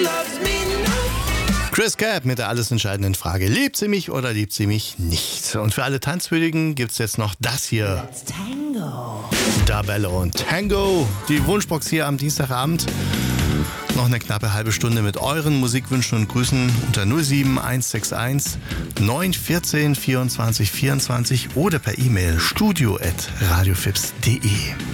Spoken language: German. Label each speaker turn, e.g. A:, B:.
A: Chris Cab mit der alles entscheidenden Frage: Liebt sie mich oder liebt sie mich nicht? Und für alle Tanzwürdigen gibt's jetzt noch das hier.
B: Let's Tango.
A: Dabello und Tango. Die Wunschbox hier am Dienstagabend. Noch eine knappe halbe Stunde mit euren Musikwünschen und Grüßen unter 07161 914 24 24 oder per E-Mail studio@radiofips.de.